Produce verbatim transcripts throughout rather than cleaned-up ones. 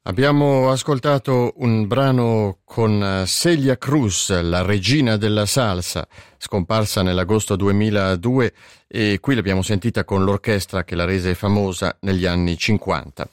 Abbiamo ascoltato un brano con Celia Cruz, la regina della salsa, scomparsa nell'agosto duemiladue, e qui l'abbiamo sentita con l'orchestra che la rese famosa negli anni cinquanta.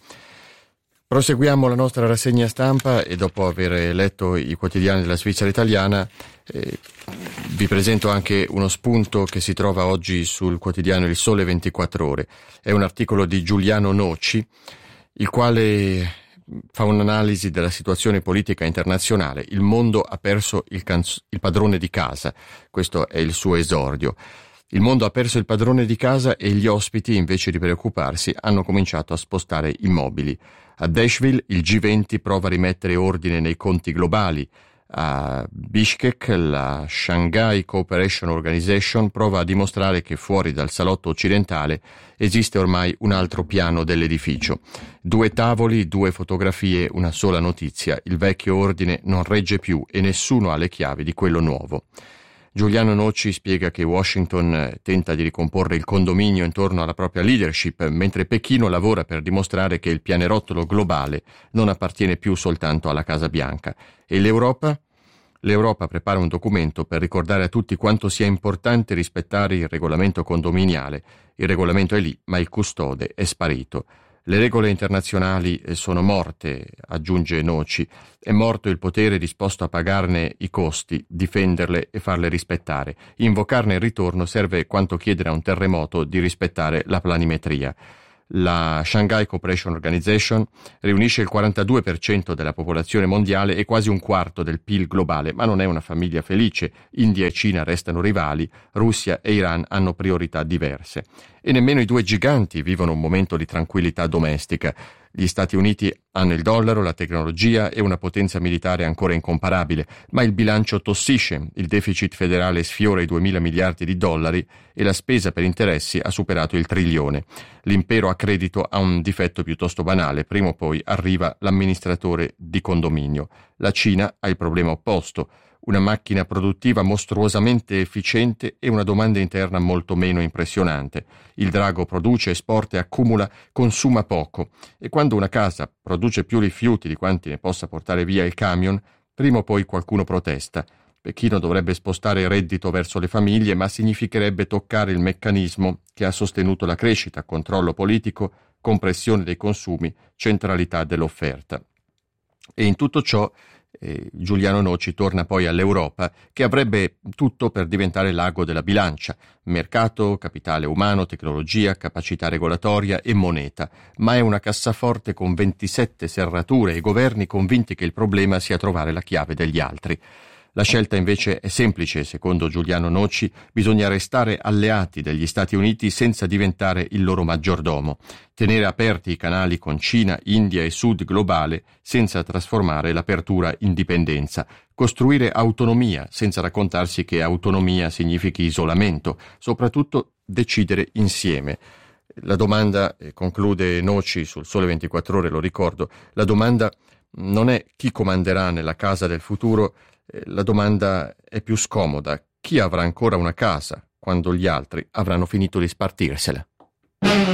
Proseguiamo la nostra rassegna stampa e dopo aver letto i quotidiani della Svizzera italiana eh, vi presento anche uno spunto che si trova oggi sul quotidiano Il Sole ventiquattro Ore. È un articolo di Giuliano Noci, il quale fa un'analisi della situazione politica internazionale. Il mondo ha perso il, canz- il padrone di casa, questo è il suo esordio. Il mondo ha perso il padrone di casa e gli ospiti, invece di preoccuparsi, hanno cominciato a spostare i mobili. A Dashville il G venti prova a rimettere ordine nei conti globali. A Bishkek la Shanghai Cooperation Organization prova a dimostrare che fuori dal salotto occidentale esiste ormai un altro piano dell'edificio. Due tavoli, due fotografie, una sola notizia. Il vecchio ordine non regge più e nessuno ha le chiavi di quello nuovo. Giuliano Noci spiega che Washington tenta di ricomporre il condominio intorno alla propria leadership, mentre Pechino lavora per dimostrare che il pianerottolo globale non appartiene più soltanto alla Casa Bianca. E l'Europa? L'Europa prepara un documento per ricordare a tutti quanto sia importante rispettare il regolamento condominiale. Il regolamento è lì, ma il custode è sparito. Le regole internazionali sono morte, aggiunge Noci. È morto il potere disposto a pagarne i costi, difenderle e farle rispettare. Invocarne il ritorno serve quanto chiedere a un terremoto di rispettare la planimetria. La Shanghai Cooperation Organization riunisce il quarantadue per cento della popolazione mondiale e quasi un quarto del P I L globale, ma non è una famiglia felice. India e Cina restano rivali, Russia e Iran hanno priorità diverse. E nemmeno i due giganti vivono un momento di tranquillità domestica. Gli Stati Uniti hanno il dollaro, la tecnologia e una potenza militare ancora incomparabile, ma il bilancio tossisce, il deficit federale sfiora i duemila miliardi di dollari e la spesa per interessi ha superato il trilione. L'impero a credito ha un difetto piuttosto banale, prima o poi arriva l'amministratore di condominio. La Cina ha il problema opposto, una macchina produttiva mostruosamente efficiente e una domanda interna molto meno impressionante. Il drago produce, esporta e accumula, consuma poco, e quando una casa produce più rifiuti di quanti ne possa portare via il camion, prima o poi qualcuno protesta. Pechino dovrebbe spostare il reddito verso le famiglie, ma significherebbe toccare il meccanismo che ha sostenuto la crescita: controllo politico, compressione dei consumi, centralità dell'offerta. E in tutto ciò Eh, Giuliano Noci torna poi all'Europa, che avrebbe tutto per diventare l'ago della bilancia: mercato, capitale umano, tecnologia, capacità regolatoria e moneta, ma è una cassaforte con ventisette serrature e governi convinti che il problema sia trovare la chiave degli altri. La scelta invece è semplice, secondo Giuliano Noci: bisogna restare alleati degli Stati Uniti senza diventare il loro maggiordomo, tenere aperti i canali con Cina, India e Sud globale senza trasformare l'apertura in dipendenza, costruire autonomia senza raccontarsi che autonomia significhi isolamento, soprattutto decidere insieme. La domanda, conclude Noci sul Sole ventiquattro Ore, lo ricordo, la domanda non è chi comanderà nella casa del futuro. La domanda è più scomoda: chi avrà ancora una casa quando gli altri avranno finito di spartirsela?